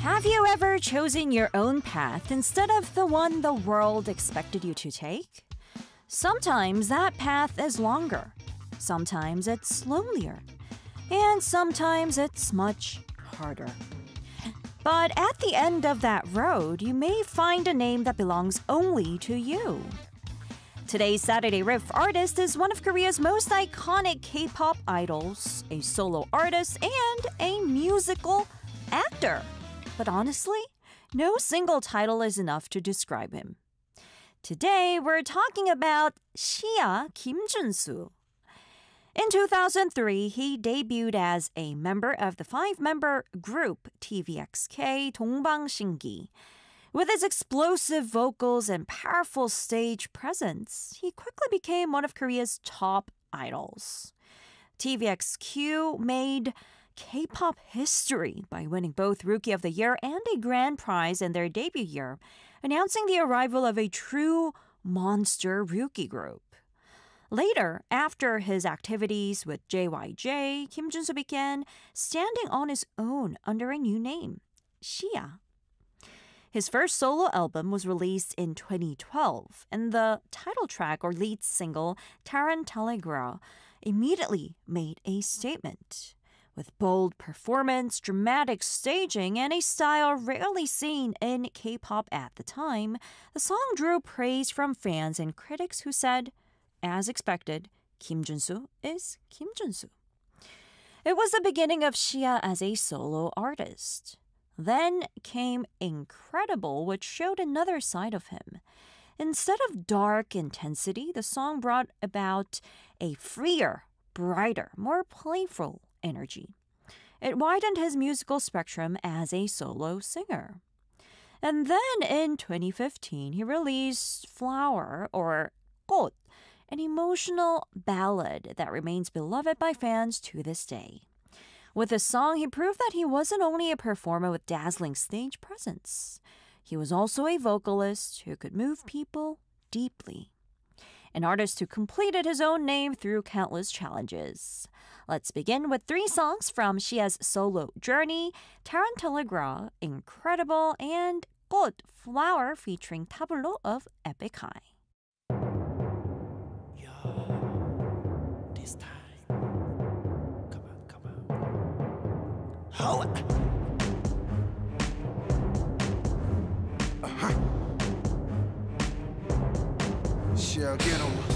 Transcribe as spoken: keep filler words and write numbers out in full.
Have you ever chosen your own path instead of the one the world expected you to take? Sometimes that path is longer, sometimes it's lonelier, and sometimes it's much harder. But at the end of that road, you may find a name that belongs only to you. Today's Saturday Riff artist is one of Korea's most iconic K-pop idols, a solo artist, and a musical actor. But honestly, no single title is enough to describe him. Today, we're talking about Sia Kim Jun-soo. In two thousand three, he debuted as a member of the five-member group T V X K 동방신기. With his explosive vocals and powerful stage presence, he quickly became one of Korea's top idols. T V X Q made K-pop history by winning both Rookie of the Year and a grand prize in their debut year, announcing the arrival of a true monster rookie group. Later, after his activities with J Y J, Kim Jun-soo began standing on his own under a new name, Sia. His first solo album was released in twenty twelve, and the title track or lead single, Tarantalegra, immediately made a statement. With bold performance, dramatic staging, and a style rarely seen in K-pop at the time, the song drew praise from fans and critics who said, as expected, Kim Jun-soo is Kim Jun-soo. It was the beginning of Sia as a solo artist. Then came Incredible, which showed another side of him. Instead of dark intensity, the song brought about a freer, brighter, more playful energy. It widened his musical spectrum as a solo singer. And then in twenty fifteen, he released Flower, or 꽃, an emotional ballad that remains beloved by fans to this day. With this song, he proved that he wasn't only a performer with dazzling stage presence. He was also a vocalist who could move people deeply. An artist who completed his own name through countless challenges. Let's begin with three songs from Sia's solo journey, Tarantalegra, Incredible, and 꽃, Flower featuring Tablo of Epic High. This time. Come on, come on. How? Uh-huh. Shall get 'em.